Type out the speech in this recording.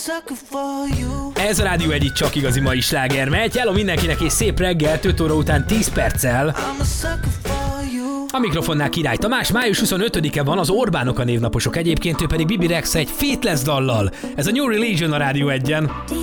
Ez a Rádió Egy csak igazi mai sláger megy. Hello mindenkinek és szép reggel, 5 óra után 10 perccel. A mikrofonnál Király Tamás, május 25-e van, az Orbánok a névnaposok, egyébként ő pedig Bibi Rexa egy Fateless dallal. Ez a New Religion a Rádió Egyen.